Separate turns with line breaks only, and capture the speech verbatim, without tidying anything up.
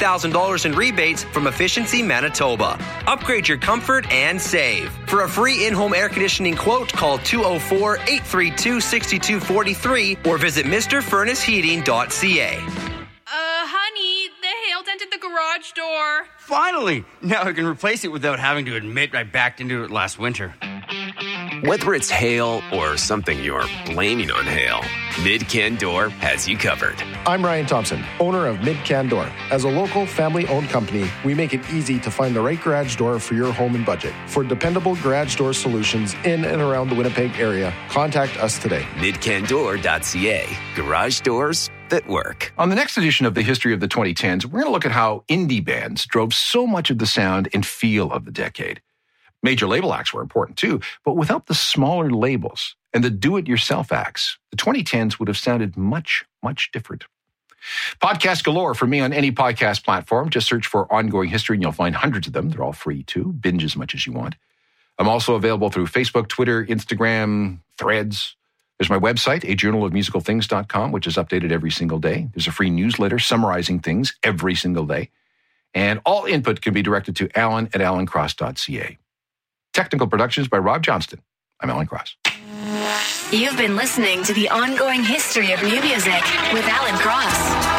thousand dollars in rebates from Efficiency Manitoba. Upgrade your comfort and save. For a free in-home air conditioning quote, call two oh four, eight three two, six two four three or visit Mister Furnace Heating dot c a.
Uh, honey, the hail dented the garage door.
Finally! Now I can replace it without having to admit I backed into it last winter.
Whether it's hail or something you're blaming on hail, Mid-Can Door has you covered.
I'm Ryan Thompson, owner of Mid-Can Door. As a local, family-owned company, we make it easy to find the right garage door for your home and budget. For dependable garage door solutions in and around the Winnipeg area, contact us today.
Mid Can Door dot c a. Garage doors that work.
On the next edition of the History of the twenty tens, we're going to look at how indie bands drove so much of the sound and feel of the decade. Major label acts were important too, but without the smaller labels and the do-it-yourself acts, the twenty tens would have sounded much, much different. Podcast galore for me on any podcast platform. Just search for Ongoing History and you'll find hundreds of them. They're all free too. Binge as much as you want. I'm also available through Facebook, Twitter, Instagram, Threads. There's my website, a journal of musical things dot com, which is updated every single day. There's a free newsletter summarizing things every single day. And all input can be directed to alan at alan cross dot c a. Technical productions by Rob Johnston. I'm Alan Cross.
You've been listening to the Ongoing History of New Music with Alan Cross.